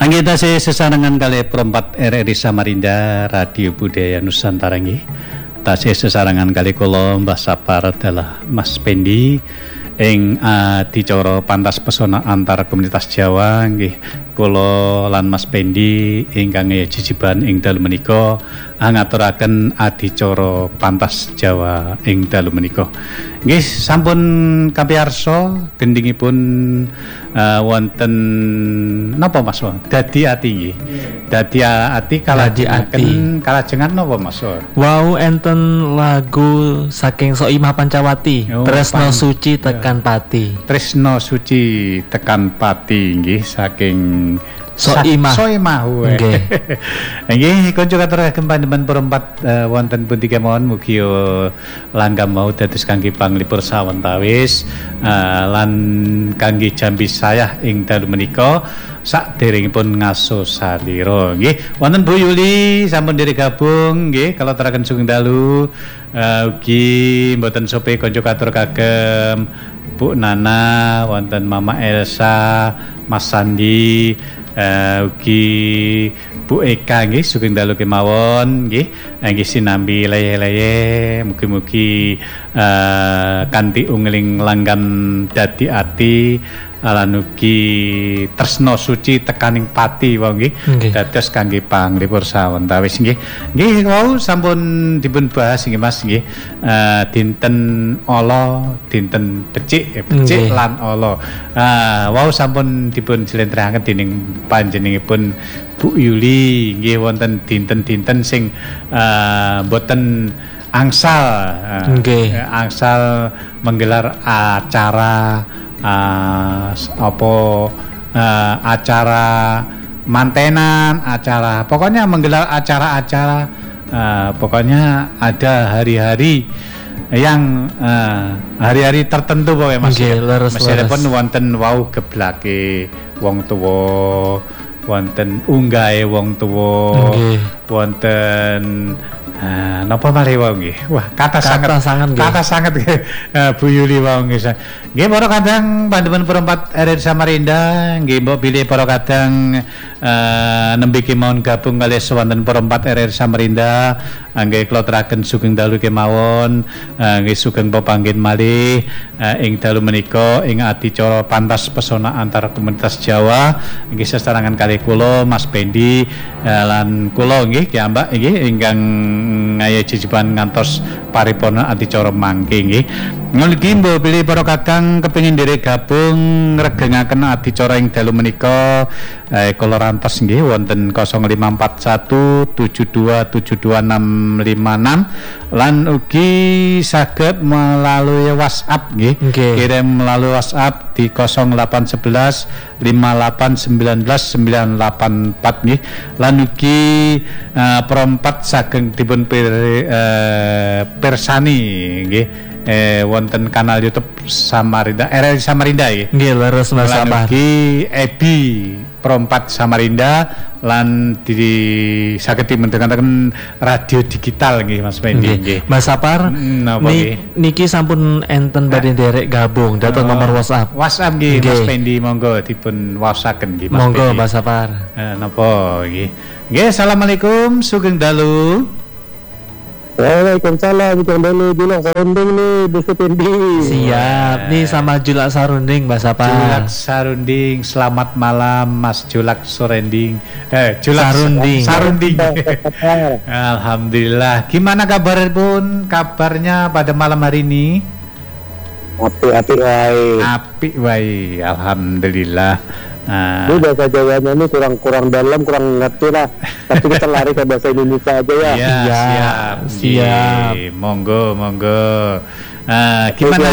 Anggita sesarengan kali perempat RRI Samarinda Radio Budaya Nusantara nggih. Tasih sesarengan kali kula Mbah Sapar adalah Mas Pendi ing adicara pantas pesona antar komunitas Jawa nggih. Kula lan Mas Pendi ingkang jijiban ing dalu menika ngaturaken adicara pantas Jawa ing dalu menika. Nggih sampun kapiyarsa gendhingipun wonten napa Mas? Dadi ati nggih. Dadi ati kalajengan napa Mas? Wau enten lagu saking Soimah Pancawati, Tresno Suci Tekan Pati. Tresno Suci Tekan Pati nggih saking Soimah. Nggih. Nggih kanca katuraken panjenengan perempat wonten pundi kemawon mugi langgam mau dados kangge panglipur sawetawis lan kangge jambi sayah ing dalu menika saderengipun ngaso salira nggih. Wonten Bu Yuli sampun diri gabung nggih kalau teraken sugeng dalu ugi mboten sope kanca katur kagem Bu Nana, wonten Mama Elsa, Mas Sandi, ugi Bu Eka nggih sugeng dalu kemawon nggih. Nggih sinambi leye-leye mugi-mugi kanthi ungling langgam dadi ati lan ugi tresno suci tekaning pati wae nggih. Dados kangge panglipur sawetawis nggih. Nggih wau sampun dipun bahas nggih Mas nggih. Dinten ala, dinten becik lan ala. Wau sampun dipun jlentrehake dening panjenenganipun Bu Yuli nggih wonten dinten-dinten sing boten angsal angsal menggelar acara acara mantenan, acara pokoknya menggelar acara-acara pokoknya ada hari-hari yang hari-hari tertentu pokoknya Mas. Meskipun wonten wau geblake wong tuwa, wonten unggahe wong tuwa, wonten napa malih wae nggih. Wah, kata sangat Bu Yuli wae nggih. Nggih para kadang panjenengan perempat RRI Samarinda nggih mbok bilih para kadang nembe kemawon gabung kalih wonten perempat RRI Samarinda nggih kula teraken sugeng dalu kemawon nggih sugeng pepanggen malih ing dalu menika ing adicara pantas pesona antar komunitas Jawa nggih sesarengan kalih kula Mas Pendi lan kula nggih Ki Ambak nggih ingkang ngaya jijiban ngantos paripurna adicara mangke nggih. Nggih mbok pilih para kadang kepengin dherek gabung ngregengaken adicara ing dalu menika kula rantos nggih wonten 0541 72725656 lan ugi saged melalui WhatsApp nggih. Kirim melalui WhatsApp di 0811 5899984 nggih. Lan ugi perempat saged dipun persani nggih. Wonten kanal YouTube Samarinda RRI Samarinda nggih. Nggih leres Mas Sapar. Ugi Ebi perempat Samarinda lan di saged dimendengaken radio digital nggih Mas Pendi nggih. Mas Sapar niki sampun enten badhe nderek gabung dateng nomor WhatsApp. WhatsApp nggih Mas Pendi monggo dipun waosaken nggih Mas Pendi. Monggo Mas Sapar. Napa nggih. Nggih assalamualaikum sugeng dalu. Waalaikumsalam, dulu Julak Sarunding nih, Bu Pendi. Siap, nih sama Julak Sarunding, Mbak Sapar. Julak Sarunding, selamat malam Mas Julak Sarunding. Julak Sarunding. Alhamdulillah. Gimana kabarnya pada malam hari ini? Apik wae. Alhamdulillah. Ini bahasa Jawanya ini kurang dalam, kurang ngerti lah. Tapi kita lari ke bahasa Indonesia aja ya. Iya, siap. Monggo. Gimana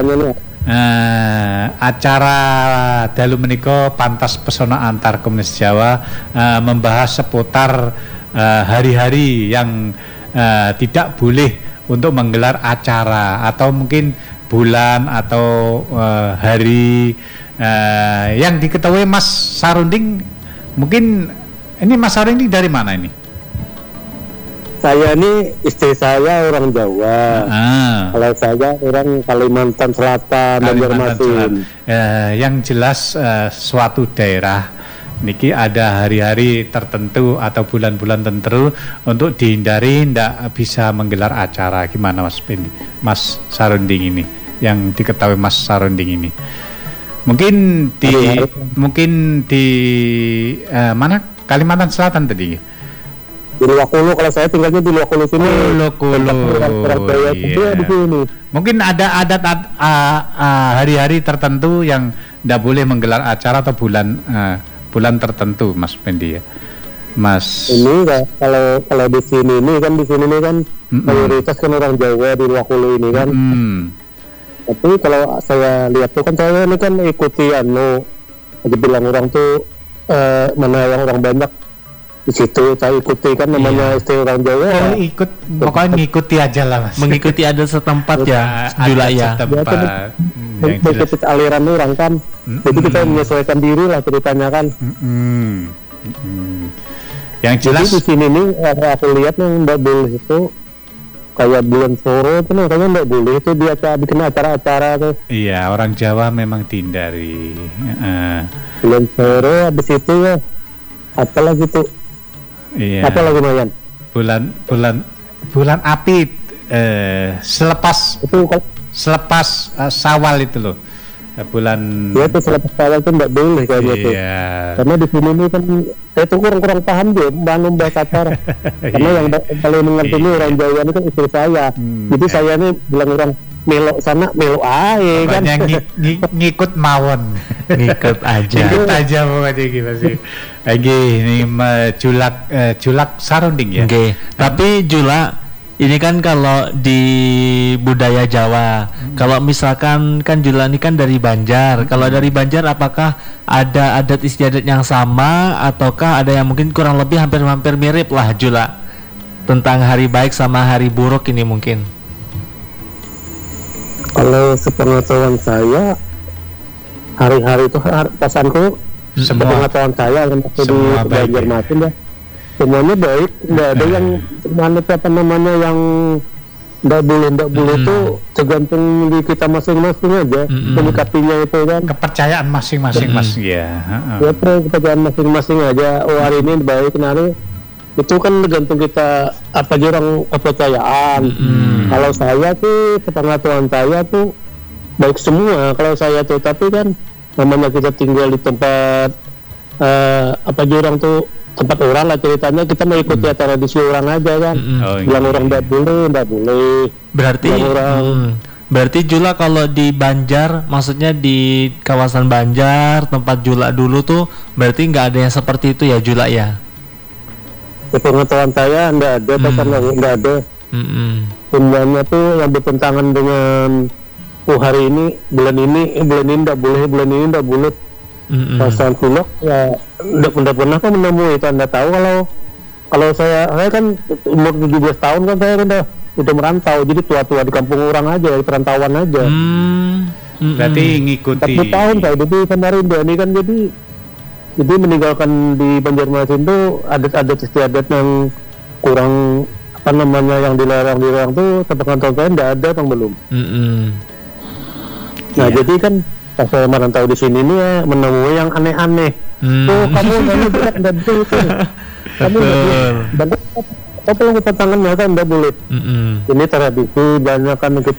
acara dalu menika pantas pesona antar komunitas Jawa membahas seputar hari-hari yang tidak boleh untuk menggelar acara atau mungkin bulan atau hari yang diketahui Mas Sarunding. Mungkin ini Mas Sarunding dari mana ini? Saya ini istri saya orang Jawa. Kalau saya orang Kalimantan Selatan, Banjarmasin. Yang jelas suatu daerah niki ada hari-hari tertentu atau bulan-bulan tertentu untuk dihindari ndak bisa menggelar acara. Gimana Mas Pendi, Mas Sarunding ini yang diketahui Mas Sarunding ini? Mungkin di mana, Kalimantan Selatan tadi? Di Luakulu, kalau saya tinggalnya di Luakulu sini. Iya. Di sini. Mungkin ada adat hari-hari tertentu yang ndak boleh menggelar acara atau bulan tertentu, Mas Pendi ya. Mas. Ini kalau di sini kan mayoritas kan orang Jawa di Luakulu ini kan. Tapi kalau saya lihat tuh kan saya ini kan ikuti aja bilang orang tuh mana yang orang banyak di situ saya ikuti kan namanya istilah orang Jawa. Pokoknya ngikuti aja lah Mas. Mengikuti adat setempat ya, Jula ya. Mengikuti aliran orang kan. Jadi kita menyesuaikan diri lah ceritanya kan. Yang jelas jadi di sini nih aku lihat yang nggak boleh itu kayak bulan Soro itu kayaknya nggak boleh itu dia bikin acara-acara tuh. Iya, orang Jawa memang dihindari. Bulan Soro habis itu ya apa lagi tuh? Iya. Apa lagi Mayan? Bulan api selepas Syawal itu loh. Bulan ya itu selepas Syawal itu nggak boleh kayaknya tuh. Karena di sini nih kan saya tuh kurang paham dia bangun bahasa acara. Karena yang paling mengerti ini orang Jawa ini kan istri saya. Jadi saya nih bilang orang melok sana melok aja kan. Yang ngikut mawon. Ngikut aja pokoknya gitu sih. Lagi ini julak Sarunding ya. Tapi Jula ini kan kalau di budaya Jawa, kalau misalkan kan Jula ini kan dari Banjar. Kalau dari Banjar apakah ada adat istiadat yang sama ataukah ada yang mungkin kurang lebih hampir mirip lah Jula tentang hari baik sama hari buruk ini mungkin? Kalau sepengetahuan saya hari-hari itu pasanku sepengetahuan saya yang waktu di Banjarmasin ya semuanya baik, nggak ada yang namanya yang nggak boleh itu tergantung di kita masing-masing aja menyikapinya itu kan kepercayaan masing-masing Mas ya. Kepercayaan masing-masing aja. Hari ini baik nari itu kan tergantung kita apa aja orang kepercayaan. Kalau saya tuh sepengetahuan saya tuh baik semua kalau saya tuh, tapi kan namanya kita tinggal di tempat apa aja orang tuh tempat orang lah ceritanya kita mengikuti tradisi orang aja kan. Yang orang nggak boleh. Berarti Jula kalau di Banjar, maksudnya di kawasan Banjar tempat Jula dulu tuh berarti nggak ada yang seperti itu ya Jula ya? Pengetahuan saya nggak ada, nggak ada. Semuanya tuh yang bertentangan dengan hari ini bulan ini nggak boleh, bulan ini nggak boleh. Pasal kulok ya nggak pernah kan menemui itu. Anda tahu kalau saya kan umur 17 tahun kan saya udah merantau, jadi tua-tua di kampung orang aja, di perantauan aja. Berarti ngikuti 40 tahun saya di Samarinda ini kan, jadi meninggalkan di Banjarmasin itu adat-adat istiadat yang kurang apa namanya yang dilarang tuh sepengetahuan saya nggak ada bang belum. Nah jadi kan pas saya merantau di sini nih ya menemui yang aneh-aneh. Tuh kamu nggak betul itu. Kamu nggak boleh. Apa yang tantangannya kan nggak boleh. Ini tradisi banyak kan